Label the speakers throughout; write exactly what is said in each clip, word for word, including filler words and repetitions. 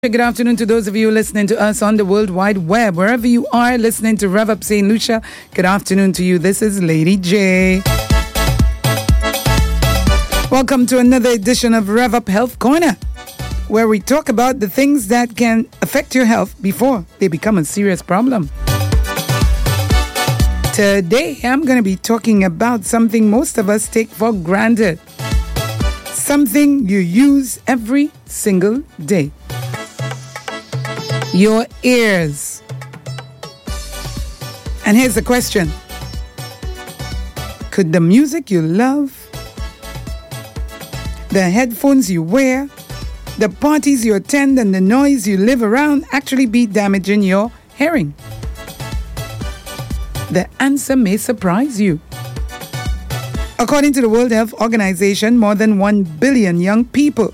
Speaker 1: Good afternoon to those of you listening to us on the World Wide Web. Wherever you are listening to Rev Up Saint Lucia, good afternoon to you. This is Lady J. Welcome to another edition of Rev Up Health Corner, where we talk about the things that can affect your health before they become a serious problem. Today, I'm going to be talking about something most of us take for granted. Something you use every single day. Your ears. And here's the question. Could the music you love, the headphones you wear, the parties you attend, and the noise you live around actually be damaging your hearing? The answer may surprise you. According to the World Health Organization, more than one billion young people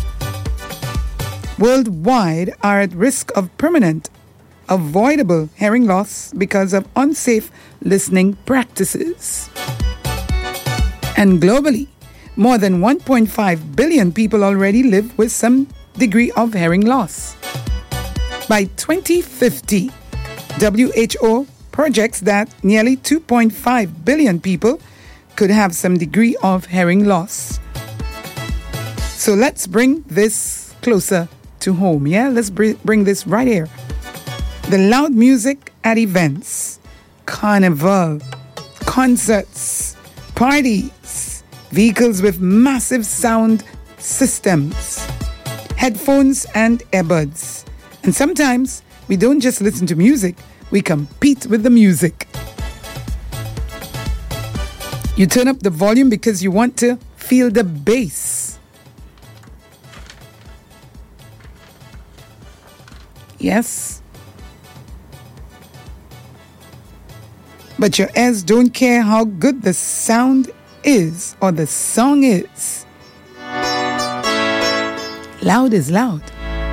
Speaker 1: worldwide are at risk of permanent, avoidable hearing loss because of unsafe listening practices. And globally, more than one point five billion people already live with some degree of hearing loss. By twenty fifty, W H O projects that nearly two point five billion people could have some degree of hearing loss. So let's bring this closer to home, yeah? Let's br- bring this right here. The loud music at events, carnival, concerts, parties, vehicles with massive sound systems, headphones and earbuds. And sometimes we don't just listen to music, we compete with the music. You turn up the volume because you want to feel the bass. Yes. But your ears don't care how good the sound is or the song is. Loud is loud.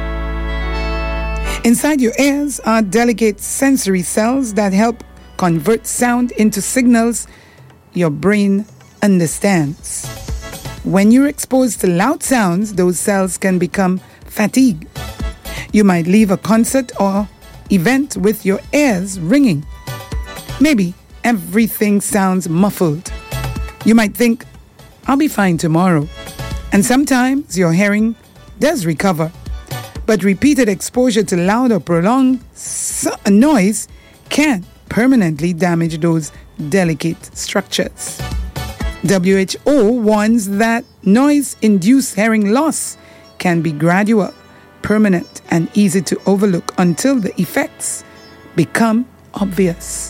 Speaker 1: Inside your ears are delicate sensory cells that help convert sound into signals your brain understands. When you're exposed to loud sounds, those cells can become fatigued. You might leave a concert or event with your ears ringing. Maybe everything sounds muffled. You might think, I'll be fine tomorrow. And sometimes your hearing does recover. But repeated exposure to loud or prolonged noise can permanently damage those delicate structures. W H O warns that noise-induced hearing loss can be gradual, permanent, and easy to overlook until the effects become obvious.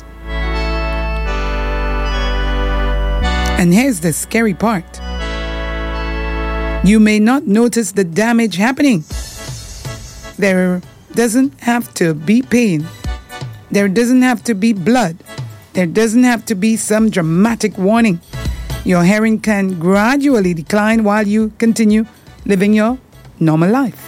Speaker 1: And here's the scary part. You may not notice the damage happening. There doesn't have to be pain. There doesn't have to be blood. There doesn't have to be some dramatic warning. Your hearing can gradually decline while you continue living your normal life.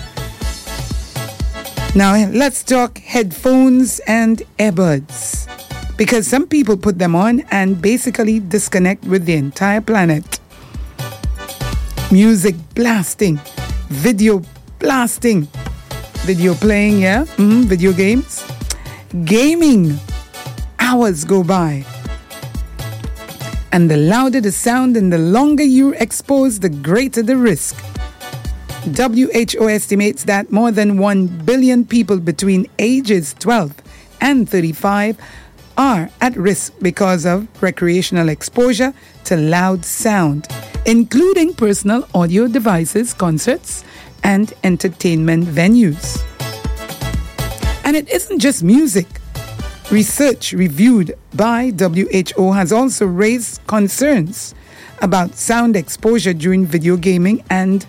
Speaker 1: Now, let's talk headphones and earbuds. Because some people put them on and basically disconnect with the entire planet. Music blasting, video blasting, video playing, yeah, mm-hmm. Video games, gaming. Hours go by. And the louder the sound and the longer you're exposed, the greater the risk. W H O estimates that more than one billion people between ages twelve and thirty-five are at risk because of recreational exposure to loud sound, including personal audio devices, concerts, and entertainment venues. And it isn't just music. Research reviewed by W H O has also raised concerns about sound exposure during video gaming and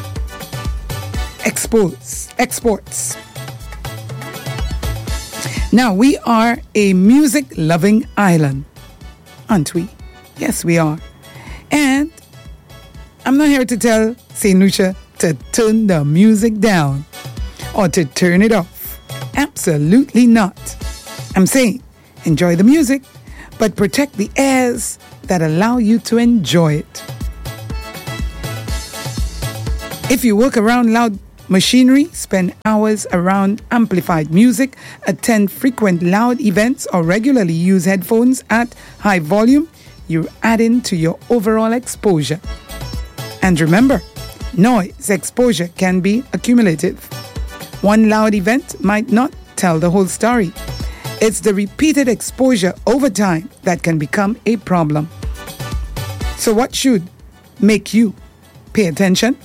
Speaker 1: exports. exports. Now, we are a music-loving island, aren't we? Yes, we are. And I'm not here to tell Saint Lucia to turn the music down or to turn it off. Absolutely not. I'm saying enjoy the music, but protect the ears that allow you to enjoy it. If you work around loud machinery, spend hours around amplified music, attend frequent loud events, or regularly use headphones at high volume, you're adding to your overall exposure. And remember, noise exposure can be accumulative. One loud event might not tell the whole story. It's the repeated exposure over time that can become a problem. So what should make you pay attention?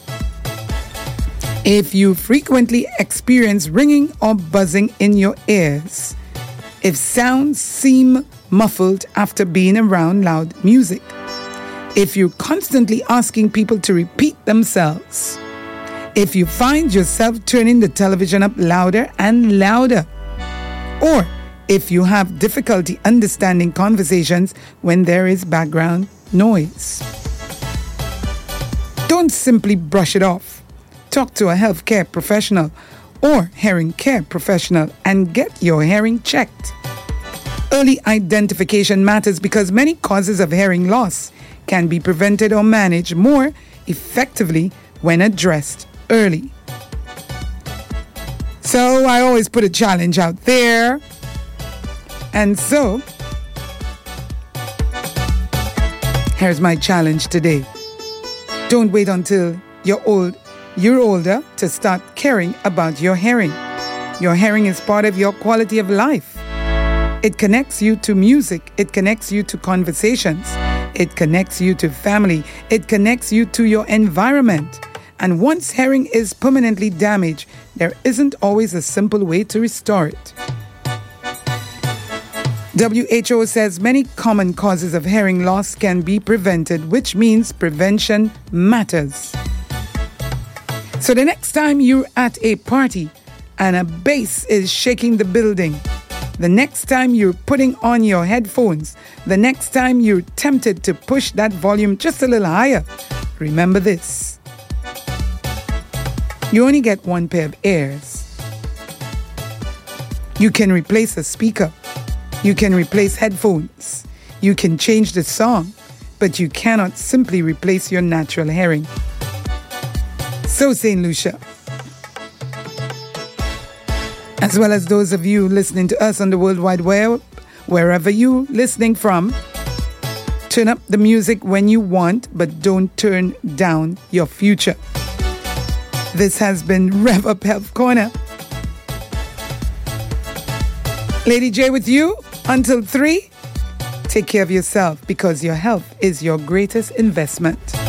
Speaker 1: If you frequently experience ringing or buzzing in your ears, if sounds seem muffled after being around loud music, if you're constantly asking people to repeat themselves, if you find yourself turning the television up louder and louder, or if you have difficulty understanding conversations when there is background noise. Don't simply brush it off. Talk to a healthcare professional or hearing care professional and get your hearing checked. Early identification matters because many causes of hearing loss can be prevented or managed more effectively when addressed early. So I always put a challenge out there. And so, here's my challenge today. Don't wait until you're old, you're older to start caring about your hearing. Your hearing is part of your quality of life. It connects you to music. It connects you to conversations. It connects you to family. It connects you to your environment. And once hearing is permanently damaged, there isn't always a simple way to restore it. W H O says many common causes of hearing loss can be prevented, which means prevention matters. So the next time you're at a party and a bass is shaking the building, the next time you're putting on your headphones, the next time you're tempted to push that volume just a little higher, remember this. You only get one pair of ears. You can replace a speaker. You can replace headphones. You can change the song, but you cannot simply replace your natural hearing. So, Saint Lucia, as well as those of you listening to us on the World Wide Web, wherever you listening from, turn up the music when you want, but don't turn down your future. This has been Rev Up Health Corner. Lady J with you until three. Take care of yourself because your health is your greatest investment.